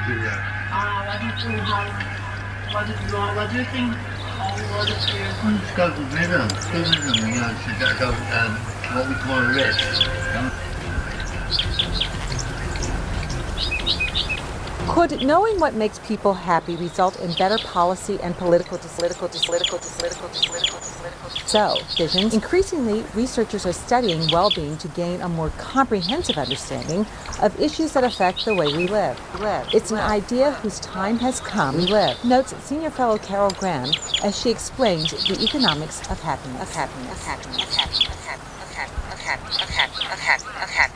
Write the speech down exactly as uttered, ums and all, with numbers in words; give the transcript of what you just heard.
do that. Uh, what did you have? What did you what do you think? Uh, what did you? Well, it's got the rhythm, rhythm, you know, it's got go, um, what we call a rest. Could knowing what makes people happy result in better policy and political, political, political, political, political, political? So, visions. Increasingly, researchers are studying well-being to gain a more comprehensive understanding of issues that affect the way we live. live. It's an idea whose time has come. We live. Notes senior fellow Carol Graham as she explains the economics of happiness. Of happiness. Of happiness. Of happiness. Of happiness. Of happiness. Of happiness. Of happiness. Of happiness.